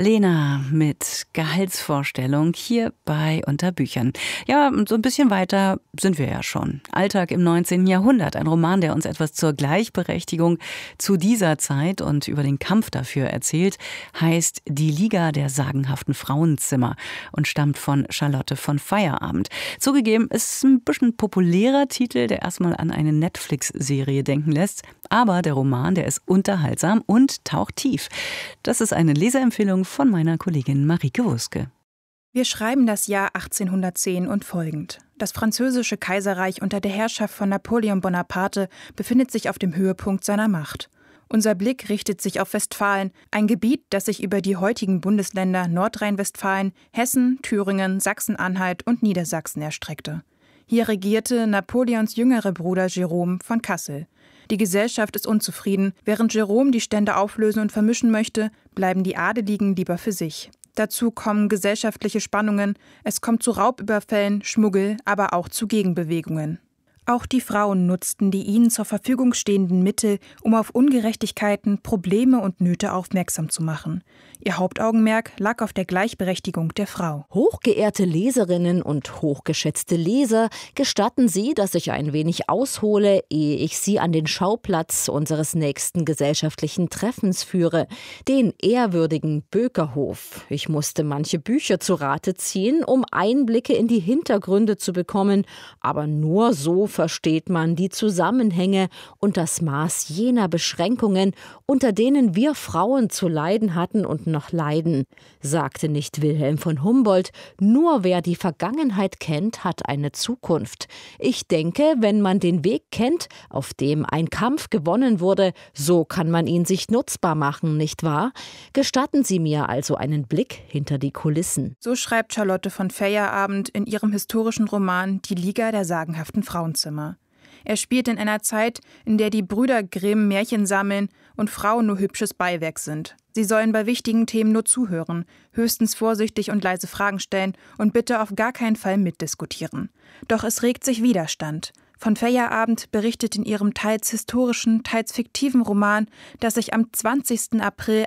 Lena mit Gehaltsvorstellung hier bei Unter Büchern. Ja, und so ein bisschen weiter sind wir ja schon. Alltag im 19. Jahrhundert. Ein Roman, der uns etwas zur Gleichberechtigung zu dieser Zeit und über den Kampf dafür erzählt, heißt Die Liga der sagenhaften Frauenzimmer und stammt von Charlotte von Feierabend. Zugegeben, ist ein bisschen populärer Titel, der erstmal an eine Netflix-Serie denken lässt. Aber der Roman, der ist unterhaltsam und taucht tief. Das ist eine Leseempfehlung von meiner Kollegin Marieke Wuske. Wir schreiben das Jahr 1810 und folgend. Das französische Kaiserreich unter der Herrschaft von Napoleon Bonaparte befindet sich auf dem Höhepunkt seiner Macht. Unser Blick richtet sich auf Westfalen, ein Gebiet, das sich über die heutigen Bundesländer Nordrhein-Westfalen, Hessen, Thüringen, Sachsen-Anhalt und Niedersachsen erstreckte. Hier regierte Napoleons jüngerer Bruder Jérôme von Kassel. Die Gesellschaft ist unzufrieden. Während Jérôme die Stände auflösen und vermischen möchte, bleiben die Adeligen lieber für sich. Dazu kommen gesellschaftliche Spannungen. Es kommt zu Raubüberfällen, Schmuggel, aber auch zu Gegenbewegungen. Auch die Frauen nutzten die ihnen zur Verfügung stehenden Mittel, um auf Ungerechtigkeiten, Probleme und Nöte aufmerksam zu machen. Ihr Hauptaugenmerk lag auf der Gleichberechtigung der Frau. Hochgeehrte Leserinnen und hochgeschätzte Leser, gestatten Sie, dass ich ein wenig aushole, ehe ich Sie an den Schauplatz unseres nächsten gesellschaftlichen Treffens führe, den ehrwürdigen Bökerhof. Ich musste manche Bücher zu Rate ziehen, um Einblicke in die Hintergründe zu bekommen, aber nur so versteht man die Zusammenhänge und das Maß jener Beschränkungen, unter denen wir Frauen zu leiden hatten und noch leiden, sagte nicht Wilhelm von Humboldt, nur wer die Vergangenheit kennt, hat eine Zukunft. Ich denke, wenn man den Weg kennt, auf dem ein Kampf gewonnen wurde, so kann man ihn sich nutzbar machen, nicht wahr? Gestatten Sie mir also einen Blick hinter die Kulissen. So schreibt Charlotte von Feierabend in ihrem historischen Roman Die Liga der sagenhaften Frauenzimmer. Er spielt in einer Zeit, in der die Brüder Grimm Märchen sammeln und Frauen nur hübsches Beiwerk sind. Sie sollen bei wichtigen Themen nur zuhören, höchstens vorsichtig und leise Fragen stellen und bitte auf gar keinen Fall mitdiskutieren. Doch es regt sich Widerstand. Von Feierabend berichtet in ihrem teils historischen, teils fiktiven Roman, dass sich am 20. April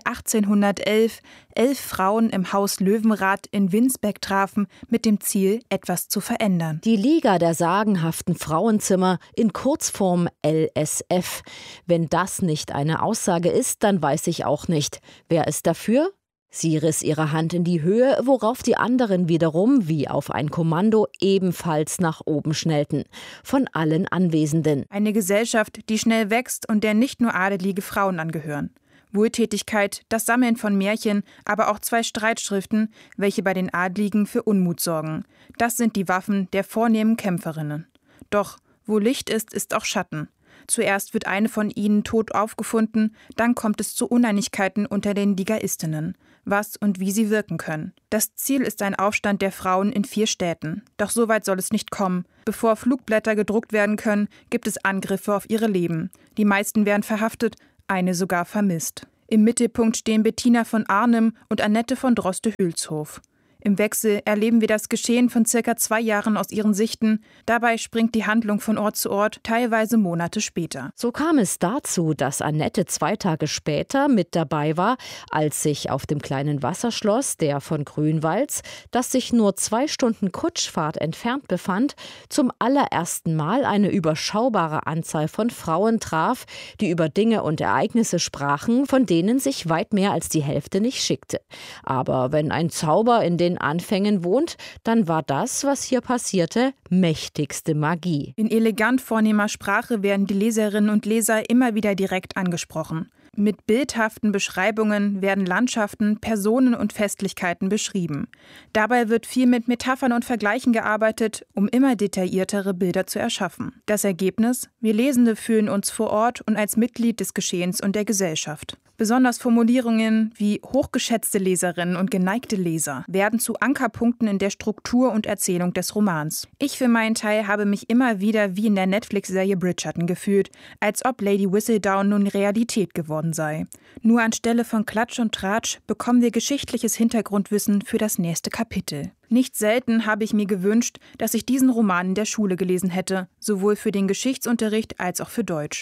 1811 11 Frauen im Haus Löwenrath in Winsbeck trafen, mit dem Ziel, etwas zu verändern. Die Liga der sagenhaften Frauenzimmer, in Kurzform LSF. Wenn das nicht eine Aussage ist, dann weiß ich auch nicht. Wer ist dafür? Sie riss ihre Hand in die Höhe, worauf die anderen wiederum, wie auf ein Kommando, ebenfalls nach oben schnellten. Von allen Anwesenden. Eine Gesellschaft, die schnell wächst und der nicht nur adelige Frauen angehören. Wohltätigkeit, das Sammeln von Märchen, aber auch 2 Streitschriften, welche bei den Adligen für Unmut sorgen. Das sind die Waffen der vornehmen Kämpferinnen. Doch, wo Licht ist, ist auch Schatten. Zuerst wird eine von ihnen tot aufgefunden, dann kommt es zu Uneinigkeiten unter den Ligaistinnen, was und wie sie wirken können. Das Ziel ist ein Aufstand der Frauen in 4 Städten. Doch so weit soll es nicht kommen. Bevor Flugblätter gedruckt werden können, gibt es Angriffe auf ihre Leben. Die meisten werden verhaftet, eine sogar vermisst. Im Mittelpunkt stehen Bettina von Arnim und Annette von Droste-Hülshoff. Im Wechsel erleben wir das Geschehen von circa 2 Jahren aus ihren Sichten. Dabei springt die Handlung von Ort zu Ort, teilweise Monate später. So kam es dazu, dass Annette 2 Tage später mit dabei war, als sich auf dem kleinen Wasserschloss, der von Grünwalds, das sich nur 2 Stunden Kutschfahrt entfernt befand, zum allerersten Mal eine überschaubare Anzahl von Frauen traf, die über Dinge und Ereignisse sprachen, von denen sich weit mehr als die Hälfte nicht schickte. Aber wenn ein Zauber in den Anfängen wohnt, dann war das, was hier passierte, mächtigste Magie. In elegant vornehmer Sprache werden die Leserinnen und Leser immer wieder direkt angesprochen. Mit bildhaften Beschreibungen werden Landschaften, Personen und Festlichkeiten beschrieben. Dabei wird viel mit Metaphern und Vergleichen gearbeitet, um immer detailliertere Bilder zu erschaffen. Das Ergebnis? Wir Lesende fühlen uns vor Ort und als Mitglied des Geschehens und der Gesellschaft. Besonders Formulierungen wie hochgeschätzte Leserinnen und geneigte Leser werden zu Ankerpunkten in der Struktur und Erzählung des Romans. Ich für meinen Teil habe mich immer wieder wie in der Netflix-Serie Bridgerton gefühlt, als ob Lady Whistledown nun Realität geworden sei. Nur anstelle von Klatsch und Tratsch bekommen wir geschichtliches Hintergrundwissen für das nächste Kapitel. Nicht selten habe ich mir gewünscht, dass ich diesen Roman in der Schule gelesen hätte, sowohl für den Geschichtsunterricht als auch für Deutsch.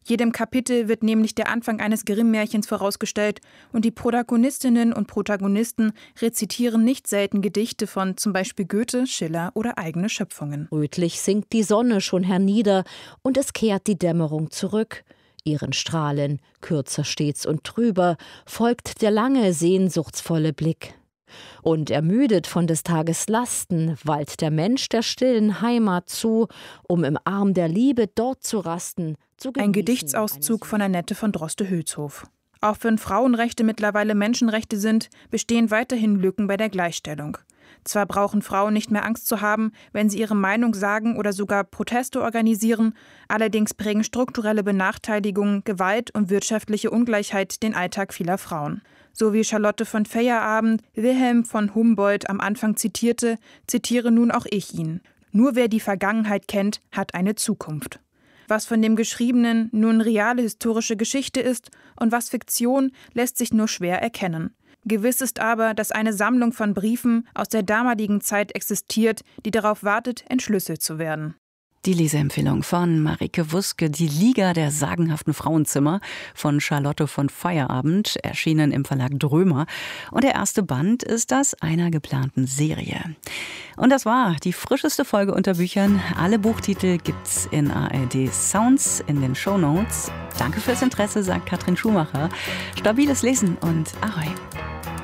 Jedem Kapitel wird nämlich der Anfang eines Grimm-Märchens vorausgestellt und die Protagonistinnen und Protagonisten rezitieren nicht selten Gedichte von zum Beispiel Goethe, Schiller oder eigene Schöpfungen. Rötlich sinkt die Sonne schon hernieder und es kehrt die Dämmerung zurück. Ihren Strahlen, kürzer stets und trüber, folgt der lange, sehnsuchtsvolle Blick. Und ermüdet von des Tages Lasten, wallt der Mensch der stillen Heimat zu, um im Arm der Liebe dort zu rasten. Ein Gedichtsauszug von Annette von Droste-Hülshoff. Auch wenn Frauenrechte mittlerweile Menschenrechte sind, bestehen weiterhin Lücken bei der Gleichstellung. Zwar brauchen Frauen nicht mehr Angst zu haben, wenn sie ihre Meinung sagen oder sogar Proteste organisieren, allerdings prägen strukturelle Benachteiligungen, Gewalt und wirtschaftliche Ungleichheit den Alltag vieler Frauen. So wie Charlotte von Feierabend Wilhelm von Humboldt am Anfang zitierte, zitiere nun auch ich ihn. Nur wer die Vergangenheit kennt, hat eine Zukunft. Was von dem Geschriebenen nun reale historische Geschichte ist und was Fiktion, lässt sich nur schwer erkennen. Gewiss ist aber, dass eine Sammlung von Briefen aus der damaligen Zeit existiert, die darauf wartet, entschlüsselt zu werden. Die Leseempfehlung von Marike Wuske, Die Liga der sagenhaften Frauenzimmer von Charlotte von Feierabend, erschienen im Verlag Drömer. Und der erste Band ist das einer geplanten Serie. Und das war die frischeste Folge unter Büchern. Alle Buchtitel gibt's in ARD Sounds in den Shownotes. Danke fürs Interesse, sagt Katrin Schumacher. Stabiles Lesen und Ahoi.